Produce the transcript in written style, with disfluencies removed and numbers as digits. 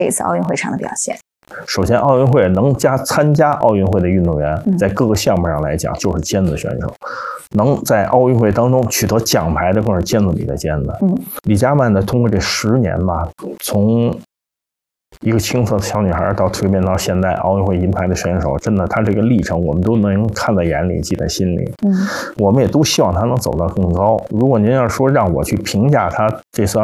这次奥运会上的表现？ 首先，奥运会能参加奥运会的运动员，在各个项目上来讲就是尖子选手，能在奥运会当中取得奖牌的更是尖子里的尖子。李佳曼呢，通过这10年吧，从一个青涩的小女孩到蜕变到现在奥运会银牌的选手，真的，她这个历程我们都能看在眼里，记在心里。我们也都希望她能走到更高。如果您要说让我去评价她这次